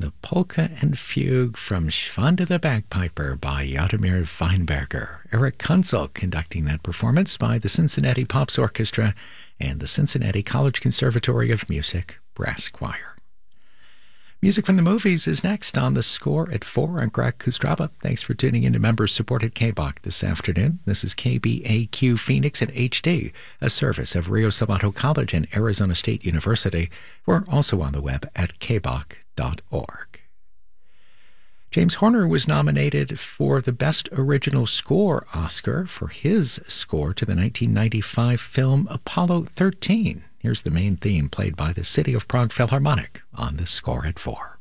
the Polka and Fugue from Schwanda the Bagpiper by Jaromir Weinberger. Eric Kunzel conducting that performance by the Cincinnati Pops Orchestra and the Cincinnati College Conservatory of Music Brass Choir. Music from the movies is next on The Score at 4. I'm Greg Kustraba. Thanks for tuning in to members-supported KBOC this afternoon. This is KBAQ Phoenix at HD, a service of Rio Salado College and Arizona State University. We're also on the web at kboc.org. James Horner was nominated for the Best Original Score Oscar for his score to the 1995 film Apollo 13. Here's the main theme played by the City of Prague Philharmonic on The Score at 4.